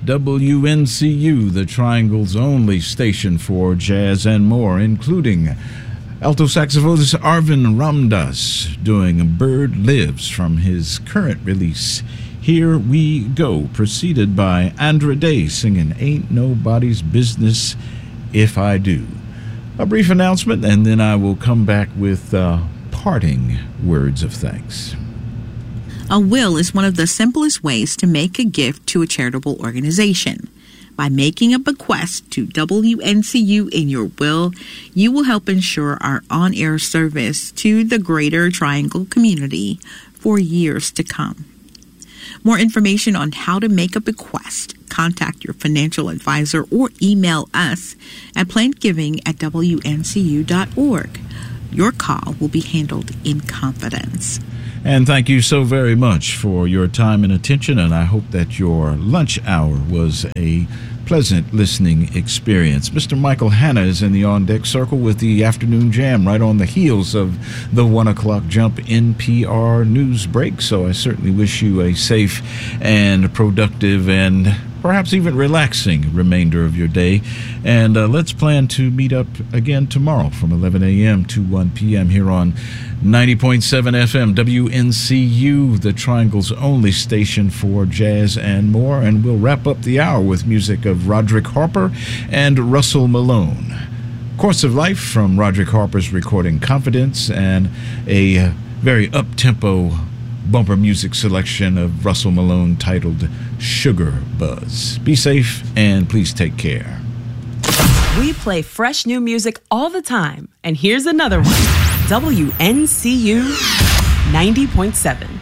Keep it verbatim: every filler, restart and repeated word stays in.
W N C U, the Triangle's only station for jazz and more, including alto saxophonist Arvind Ramdas doing Bird Lives from his current release, Here We Go, preceded by Andra Day singing Ain't Nobody's Business If I Do. A brief announcement, and then I will come back with uh, parting words of thanks. A will is one of the simplest ways to make a gift to a charitable organization. By making a bequest to W N C U in your will, you will help ensure our on-air service to the greater Triangle community for years to come. More information on how to make a bequest, contact your financial advisor or email us at plantgiving at W N C U dot org. Your call will be handled in confidence. And thank you so very much for your time and attention, and I hope that your lunch hour was a pleasant listening experience. Mister Michael Hanna is in the on-deck circle with the afternoon jam right on the heels of the one o'clock jump N P R news break, so I certainly wish you a safe and productive and perhaps even relaxing remainder of your day. And uh, let's plan to meet up again tomorrow from eleven a.m. to one p.m. here on ninety point seven F M, W N C U, the Triangle's only station for jazz and more. And we'll wrap up the hour with music of Roderick Harper and Russell Malone. Course of Life from Roderick Harper's recording Confidence, and a very up-tempo bumper music selection of Russell Malone titled Sugar Buzz. Be safe and please take care. We play fresh new music all the time, and here's another one. W N C U ninety point seven.